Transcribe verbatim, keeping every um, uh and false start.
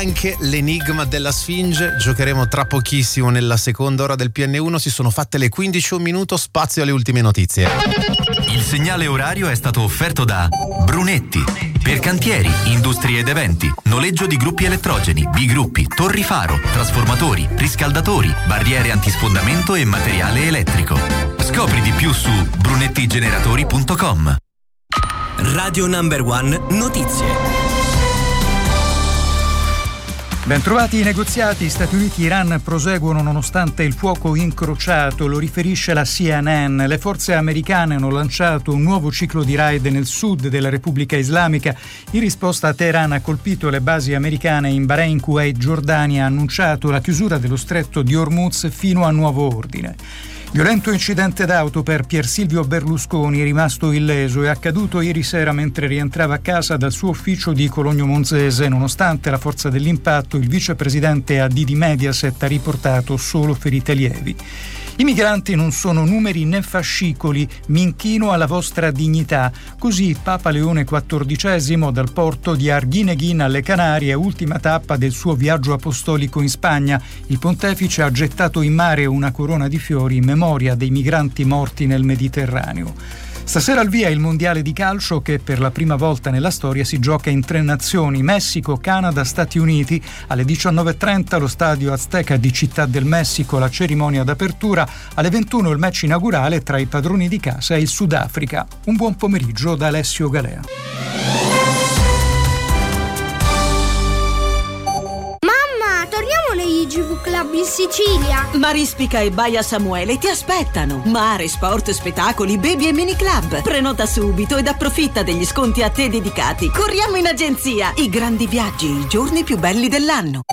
anche l'enigma della Sfinge. Giocheremo tra pochissimo nella seconda ora del P N uno. Si sono fatte le quindici, un minuto, spazio alle ultime notizie. Il segnale orario è stato offerto da Brunetti. Per cantieri, industrie ed eventi, noleggio di gruppi elettrogeni, bigruppi, torri faro, trasformatori, riscaldatori, barriere antisfondamento e materiale elettrico. Scopri di più su brunettigeneratori punto com. Radio Number One Notizie. Bentrovati i negoziati. Stati Uniti e Iran proseguono nonostante il fuoco incrociato, lo riferisce la C N N. Le forze americane hanno lanciato un nuovo ciclo di raid nel sud della Repubblica Islamica. In risposta Teheran ha colpito le basi americane in Bahrain, Kuwait, Giordania e ha annunciato la chiusura dello stretto di Hormuz fino a nuovo ordine. Violento incidente d'auto per Pier Silvio Berlusconi, rimasto illeso, è accaduto ieri sera mentre rientrava a casa dal suo ufficio di Cologno Monzese. Nonostante la forza dell'impatto, il vicepresidente A D di Mediaset ha riportato solo ferite lievi. I migranti non sono numeri né fascicoli, mi inchino alla vostra dignità. Così Papa Leone quattordicesimo dal porto di Arguineghin alle Canarie, ultima tappa del suo viaggio apostolico in Spagna. Il pontefice ha gettato in mare una corona di fiori in memoria dei migranti morti nel Mediterraneo. Stasera al via il mondiale di calcio che per la prima volta nella storia si gioca in tre nazioni: Messico, Canada, Stati Uniti. Alle diciannove e trenta allo stadio Azteca di Città del Messico la cerimonia d'apertura, alle ventuno il match inaugurale tra i padroni di casa e il Sudafrica. Un buon pomeriggio da Alessio Galea. I G V Club in Sicilia. Marispica e Baia Samuele ti aspettano. Mare, sport, spettacoli, baby e mini club. Prenota subito ed approfitta degli sconti a te dedicati. Corriamo in agenzia. I grandi viaggi, i giorni più belli dell'anno.